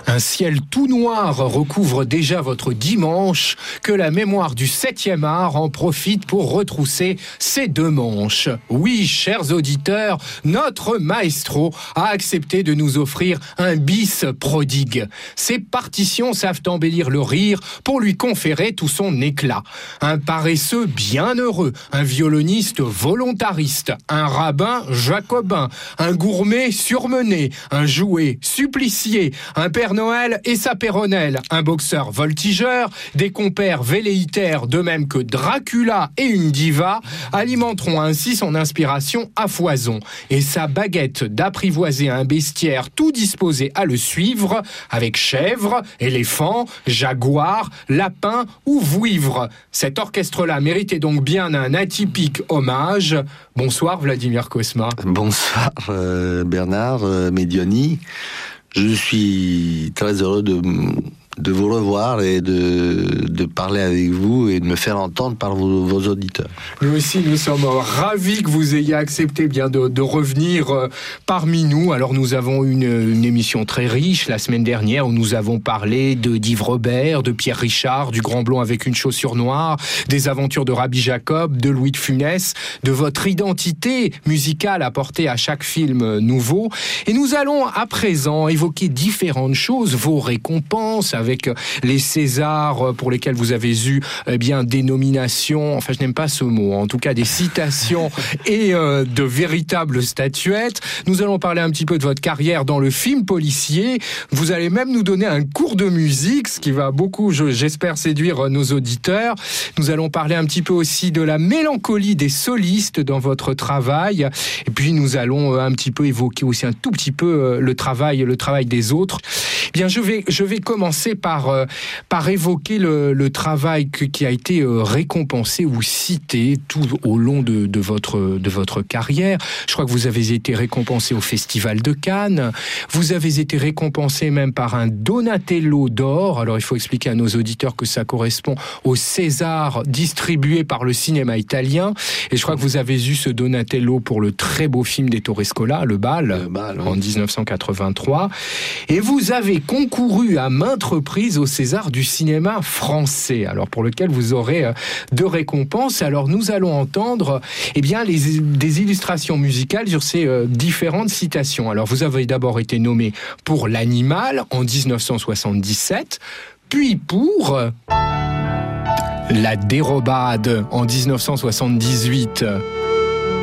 Un ciel tout noir recouvre déjà votre dimanche, que la mémoire du 7e art en profite pour retrousser ses deux manches. Oui, chers auditeurs, notre maestro a accepté de nous offrir un bis prodigue. Ses partitions savent embellir le rire pour lui conférer tout son éclat. Un paresseux bienheureux, un violoniste volontariste, un rabbin jacobin, un gourmet surmené, un jouet supplicié, un Père Noël et sa péronnelle, un boxeur voltigeur, des compères velléitaires de même que Dracula et une diva alimenteront ainsi son inspiration à foison et sa baguette d'apprivoiser un bestiaire tout disposé à le suivre avec chèvre, éléphant, jaguar, lapin ou vouivre. Cet orchestre-là méritait donc bien un atypique hommage. Bonsoir Vladimir Cosma. Bonsoir Bernard Medioni. Je suis très heureux de vous revoir et de parler avec vous et de me faire entendre par vos auditeurs. Nous aussi, nous sommes ravis que vous ayez accepté bien de revenir parmi nous. Alors, nous avons une émission très riche la semaine dernière où nous avons parlé d'Yves Robert, de Pierre Richard, du Grand Blond avec une chaussure noire, des aventures de Rabbi Jacob, de Louis de Funès, de votre identité musicale apportée à chaque film nouveau. Et nous allons à présent évoquer différentes choses, vos récompenses, avec les Césars pour lesquels vous avez eu des nominations, enfin je n'aime pas ce mot, en tout cas des citations et de véritables statuettes. Nous allons parler un petit peu de votre carrière dans le film policier. Vous allez même nous donner un cours de musique, ce qui va beaucoup, j'espère, séduire nos auditeurs. Nous allons parler un petit peu aussi de la mélancolie des solistes dans votre travail. Et puis nous allons un petit peu évoquer aussi un tout petit peu le travail des autres. Eh bien, je vais commencer par évoquer le travail qui a été récompensé ou cité tout au long de votre carrière. Je crois que vous avez été récompensé au Festival de Cannes. Vous avez été récompensé même par un Donatello d'or. Alors, il faut expliquer à nos auditeurs que ça correspond au César distribué par le cinéma italien. Et je crois que vous avez eu ce Donatello pour le très beau film d'Ettore Scola, Le Bal, en 1983. Et vous avez concouru à maintes reprises au César du cinéma français, alors pour lequel vous aurez deux récompenses. Alors nous allons entendre des illustrations musicales sur ces différentes citations. Alors vous avez d'abord été nommé pour L'Animal en 1977, puis pour La Dérobade en 1978.